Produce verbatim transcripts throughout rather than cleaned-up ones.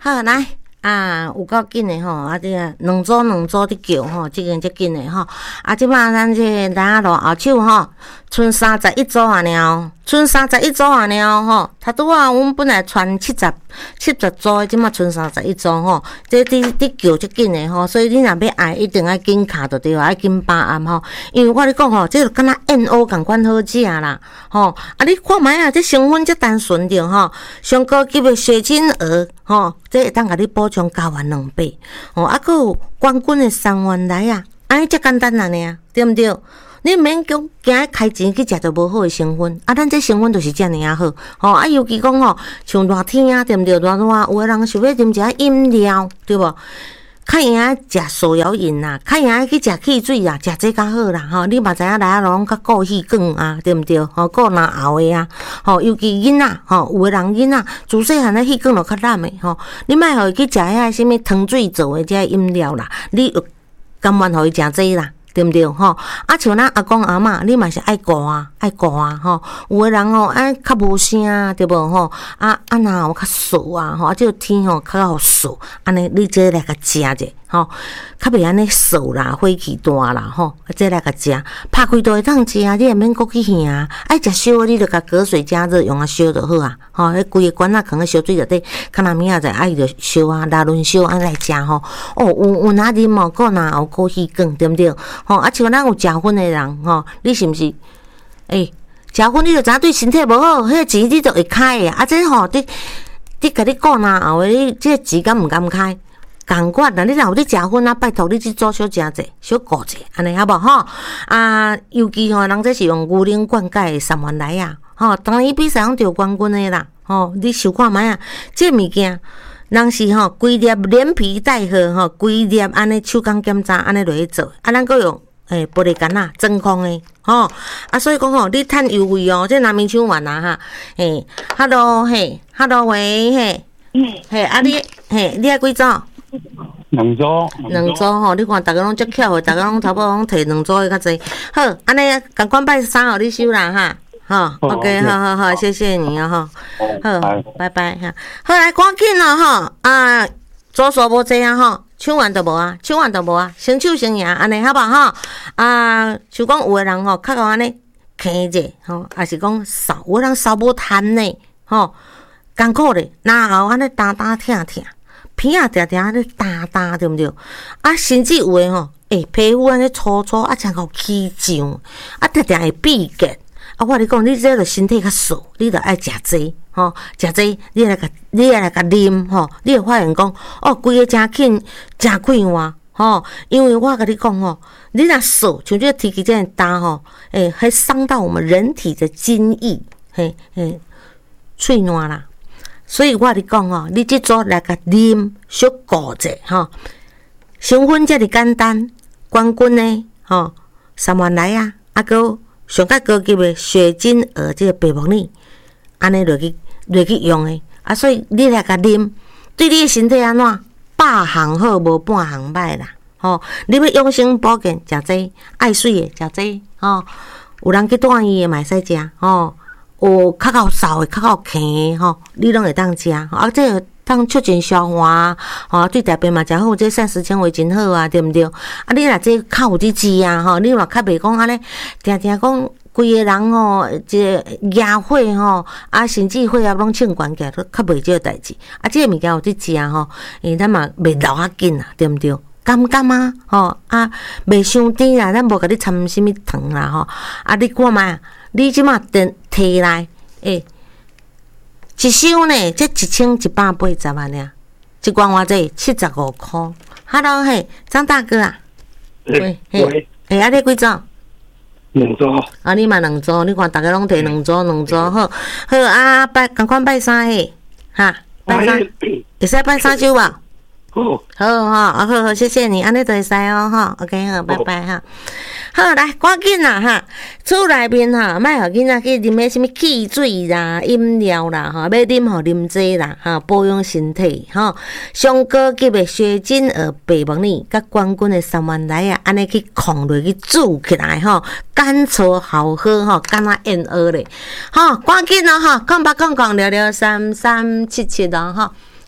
好来。啊，有够紧的吼！啊，这个两组两组伫叫吼，即个足紧的吼。啊，即摆咱这咱落后手吼，剩三十一组啊了，剩三十一组啊了吼。头拄啊，阮本来传七十七十组，即摆剩三十一组吼。这伫伫叫足紧的吼，所以你若要爱，一定要紧卡着对，爱紧把握吼。因为我咧讲吼，这就敢若燕鸥共款好食啦吼。啊，你看觅啊，这成分遮单纯着吼，上高级的雪金鹅吼，这会当甲你补充加完两倍哦。啊，佫有冠军的三元来啊，安尼遮简单安尼啊，对毋对？你毋免讲惊开钱去食着无好的成分，啊，咱这成分就是遮尔啊好，吼啊，尤其讲吼，像热天啊，对毋对？热热，有诶人想要啉一下饮料，对无？较会晓食手摇饮啦，较会晓去食汽水啦，食这较好啦，吼！你嘛知影来啊，拢较顾气管啊，对毋对？吼，顾难熬的啊，吼，尤其囡仔，吼，有诶人囡仔自细汉咧气管就较烂的，吼，你莫互伊去食遐啥物糖水做诶遮饮料啦，你甘愿互伊食这啦。对毋对吼？啊，像咱阿公阿嬷，你嘛是爱顾啊，爱顾啊吼。有诶人吼爱较无声，对无吼？啊啊，若有较素啊吼，啊，即个天吼较好素，安尼你这来甲食者吼，较袂安尼素啦，火气大啦吼，啊，这来甲食，拍开都会当食啊，你也免搁去遐，爱食烧你就甲隔水加热用啊烧就好啊，吼，迄规个罐仔放喺烧水内底，看若明仔载爱就烧啊，拉轮烧安尼来食吼。哦，有有哪啉哦，个若有高气管，对毋对？吼，啊，像咱有食薰的人吼，你是毋是？诶、欸，食薰你就知影对身体无好，迄个钱你就会开的。啊，这吼，你你甲你顾若后诶，你这个钱敢毋敢开？共款啦，你若有咧食薰啊，拜托你去做小食者，小顾者，安尼好无吼？啊，尤其吼，人这是用牛奶灌溉的三元来啊，吼，当年比赛拢得冠军的啦，吼，你想看觅啊？这物件。人是吼，规粒连皮带壳吼，规粒安尼手工检查安尼落去做，啊，咱搁用诶玻璃干啊，真空诶，吼，啊，所以讲吼，你趁优惠哦，这南面手丸啊哈，嘿 ，hello 嘿 ，hello 喂嘿，嘿，啊你嘿，你爱几组？ 两组， 两组吼，你看，逐个拢足巧诶，逐个拢差不多拢摕两组诶较济，好，安尼共款拜三互你收啦哈。好 ，OK， 好好好，谢谢你啊哈，好，拜拜哈。好来，赶紧咯哈啊，左手无这啊哈，手腕都无啊，手腕都无啊，先手先赢，安尼好不好哈？啊，像讲有诶人吼，较够安尼轻者吼，还是讲扫，有诶人扫无摊呢吼，艰苦咧，然后安尼打打疼疼，皮啊定定安尼打打，对毋对？啊，甚至有诶吼，诶，皮肤安尼粗粗，啊，真够起痒，啊，定定会闭结。啊，我跟你讲，你这个身体较素，你着爱食济吼，食济，你来甲，你来甲啉吼，你会发现讲，哦，规个真紧，真快活吼。因为我甲你讲吼，你若素，像这个天气这样大吼，诶、欸，会伤到我们人体的津液，嘿嘿，脆烂啦。所以我甲你讲吼，你即组来甲啉，小顾者吼，成分遮尔简单，冠军呢吼，三元来啊，啊个。上较高级的雪金鹅，这个白木耳，安尼落去落去用的啊，所以你来甲啉，对你的身体安怎？百项好，无半项歹啦。吼、哦，你要养生保健，食这爱水的食这吼，有人去住院的嘛会使食吼，有较够瘦的、较够轻的吼，你拢会当食。啊，这个当促进消化，吼、哦，对大便嘛诚好，这膳食纤维真好啊，对毋对？啊，你若这较有伫食啊，吼，你若较袂讲安尼，定定讲规个人吼，这牙火吼，啊，甚至血压拢称悬起来，都较袂这个代志。啊，这个物件有伫食吼，因咱嘛袂老啊紧啊，对毋对？甘甘啊，吼啊，袂伤甜啦，咱无甲你掺什物糖啦，吼。啊，你看觅，你即马摕摕来，诶、欸。一箱呢，这一千一百八十万呀，一罐偌济七十五块。Hello， 嘿，张大哥啊， 喂喂， 哎，啊，你几组？ 两组。 啊，你嘛两组，你看大家拢摕两组，两组好，好啊，拜，赶快拜三嘿，哈，拜三，会使拜三酒无？好，好哈，啊好好，谢谢你，安尼就会使哦哈 ，OK 好，拜拜哈。好来，赶紧啦哈，厝内面哈，莫互囡仔去啉迄什物汽水啦、饮料啦，哈，要啉吼啉济啦，哈，保养身体哈。上高级的雪金鹅白木耳，甲冠军的三元来啊，安尼去控落去煮起来吼，干燥好喝吼，敢若燕鹅咧，吼，赶紧啦哈，讲吧讲讲聊聊三三七七啦哈。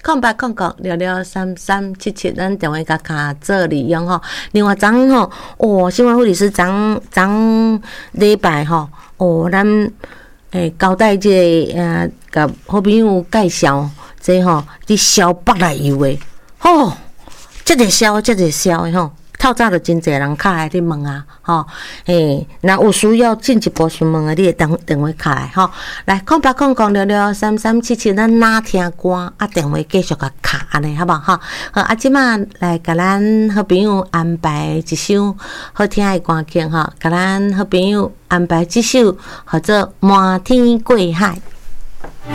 空白空空六六三三七七，咱电话甲卡做利用吼。另外，昨吼哦，新闻护理师昨昨礼拜吼哦，咱诶交代这个呃，甲好朋友介绍这吼，伫烧北来油诶，吼，这个烧，这个烧诶吼。透早就真侪人敲来咧问啊，吼，嘿，若有需要进一步询问的，你会当电话敲来吼。来，空八空空六六三三七七，咱哪听歌啊？电话继续甲敲安尼，好无吼？好，啊，即马来甲咱好朋友安排一首好听的歌曲吼，甲咱好朋友安排一首叫做《满天过海》。